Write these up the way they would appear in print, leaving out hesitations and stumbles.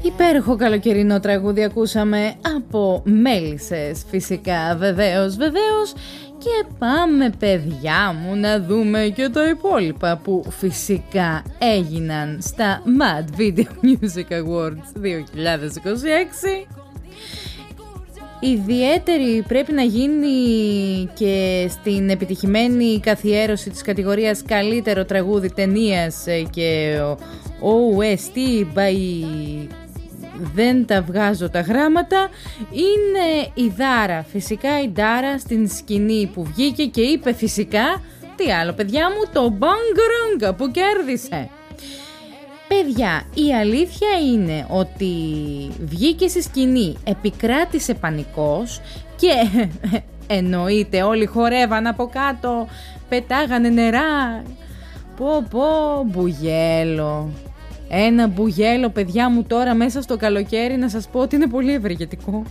Υπέροχο καλοκαιρινό τραγούδι ακούσαμε από Μέλισσες, φυσικά, βεβαίως. Και πάμε, παιδιά μου, να δούμε και τα υπόλοιπα που φυσικά έγιναν στα Mad Video Music Awards 2026. Ιδιαίτερη πρέπει να γίνει και στην επιτυχημένη καθιέρωση της κατηγορίας καλύτερο τραγούδι ταινίας και OST by... δεν τα βγάζω τα γράμματα. Είναι η Dara, φυσικά η Dara στην σκηνή που βγήκε και είπε φυσικά, τι άλλο παιδιά μου, το Bangaranga που κέρδισε. Παιδιά, η αλήθεια είναι ότι βγήκε στη σκηνή, επικράτησε πανικός και εννοείται όλοι χορεύαν από κάτω, πετάγανε νερά. Πω μπουγέλο. Ένα μπουγέλο, παιδιά μου, τώρα μέσα στο καλοκαίρι να σας πω ότι είναι πολύ ευεργετικό.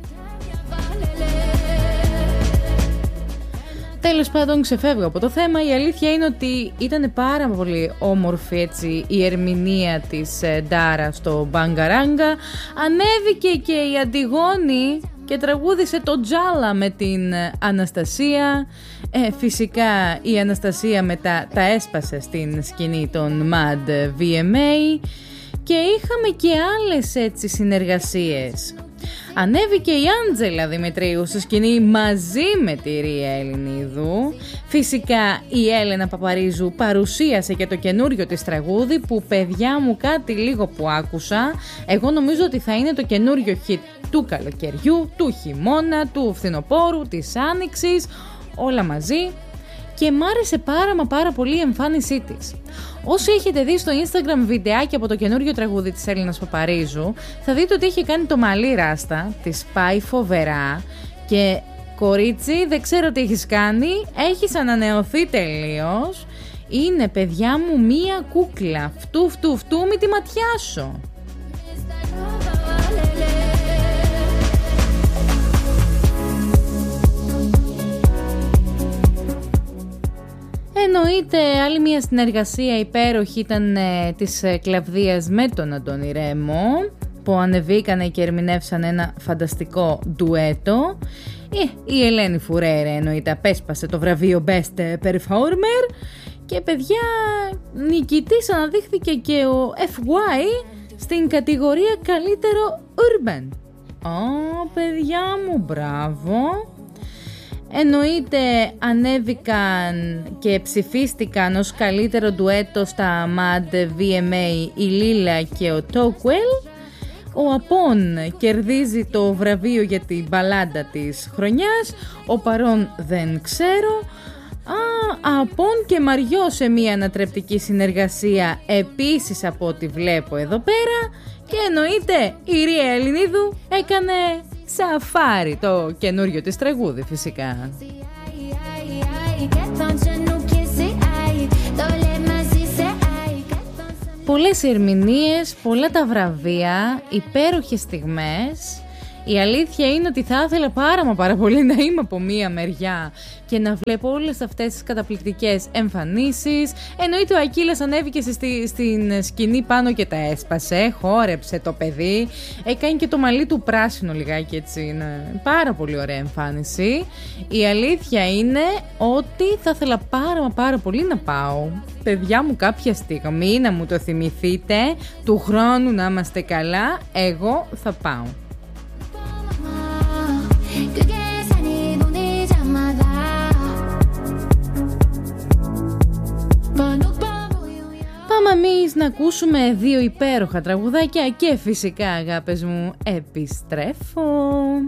Τέλος πάντων, ξεφεύγω από το θέμα. Η αλήθεια είναι ότι ήταν πάρα πολύ όμορφη έτσι η ερμηνεία της Dara στο Bangaranga. Ανέβηκε και η Αντιγόνη και τραγούδισε το Τζάλα με την Αναστασία. Φυσικά η Αναστασία μετά τα έσπασε στην σκηνή των Mad VMA και είχαμε και άλλες έτσι συνεργασίες. Ανέβηκε η Άντζελα Δημητρίου στη σκηνή μαζί με τη Ρία Ελληνίδου. Φυσικά η Έλενα Παπαρίζου παρουσίασε και το καινούριο της τραγούδι που, παιδιά μου, κάτι λίγο που άκουσα, εγώ νομίζω ότι θα είναι το καινούριο hit του καλοκαιριού, του χειμώνα, του φθινοπόρου, της άνοιξης, όλα μαζί. Και μ' άρεσε πάρα πολύ η εμφάνισή της. Όσοι έχετε δει στο Instagram βιντεάκι από το καινούριο τραγούδι της Έλενας Παπαρίζου, θα δείτε ότι έχει κάνει το μαλλί ράστα, της πάει φοβερά και κορίτσι, δεν ξέρω τι έχεις κάνει, έχεις ανανεωθεί τελείως. Είναι, παιδιά μου, μία κούκλα, φτού μη τη ματιάσω. Εννοείται άλλη μια συνεργασία υπέροχη ήταν της Κλαβδίας με τον Αντώνη Ρέμο, που ανεβήκανε και ερμηνεύσαν ένα φανταστικό ντουέτο. Η Ελένη Φουρέρε εννοείται απέσπασε το βραβείο Best Performer και, παιδιά, νικητής αναδείχθηκε και ο FY στην κατηγορία καλύτερο Urban. Παιδιά μου, μπράβο. Εννοείται ανέβηκαν και ψηφίστηκαν ως καλύτερο ντουέτο στα Mad VMA η Λίλα και ο Τόκουελ. Ο Απόν κερδίζει το βραβείο για την μπαλάντα της χρονιάς. Ο Παρόν δεν ξέρω. Απόν και Μαριό σε μια ανατρεπτική συνεργασία επίσης από ό,τι βλέπω εδώ πέρα. Και εννοείται η Ρία Ελληνίδου έκανε σαφάρι το καινούριο της τραγούδι, φυσικά. Πολλές ερμηνείες, πολλά τα βραβεία, υπέροχες στιγμές. Η αλήθεια είναι ότι θα ήθελα πάρα πολύ να είμαι από μία μεριά και να βλέπω όλες αυτές τις καταπληκτικές εμφανίσεις. Εννοείται ο Ακύλας ανέβηκε στην σκηνή πάνω και τα έσπασε, χόρεψε το παιδί, έκανε και το μαλλί του πράσινο λιγάκι, έτσι, είναι πάρα πολύ ωραία εμφάνιση. Η αλήθεια είναι ότι θα ήθελα πάρα πολύ να πάω. Παιδιά μου, κάποια στιγμή να μου το θυμηθείτε, του χρόνου να είμαστε καλά, εγώ θα πάω. Πάμε εμείς να ακούσουμε δύο υπέροχα τραγουδάκια και φυσικά, αγάπες μου, επιστρέφω.